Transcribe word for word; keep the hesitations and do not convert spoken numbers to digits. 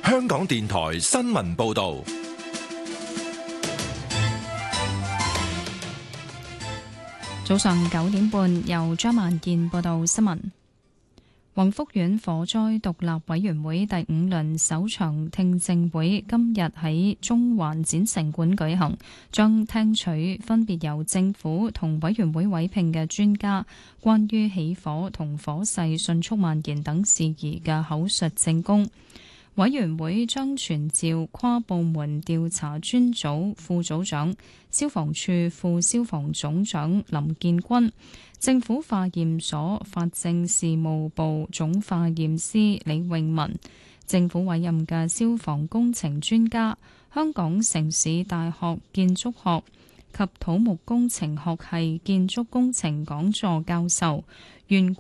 香港電台新聞報道。 早上九點半，由張萬健報道新聞。宏福苑火災獨立委員會第五輪首場聽證會今日喺中環展城館舉行，將聽取分別由政府同委員會委聘嘅專家關於起火同火勢迅速蔓延等事宜嘅口述證供。委員會將傳召跨部門調查專組副組長、消防處副消防總長林建軍、政府化驗所法證事務部總化驗師李永文、政府委任嘅消防工程專家、香港城市大學建築學及土木工程學系建築工程講座教授、原